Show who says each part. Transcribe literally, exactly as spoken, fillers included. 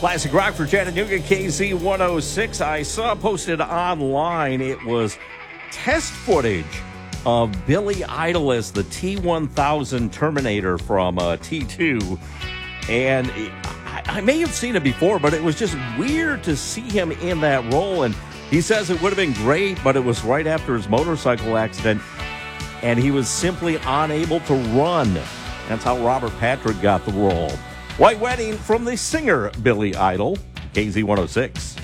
Speaker 1: Classic rock for Chattanooga, K Z one oh six. I saw posted online, it was test footage of Billy Idol as the T one thousand Terminator from uh, T two. And it, I, I may have seen it before, but it was just weird to see him in that role. And he says it would have been great, but it was right after his motorcycle accident, and he was simply unable to run. That's how Robert Patrick got the role. White Wedding from the singer Billy Idol, K Z one oh six.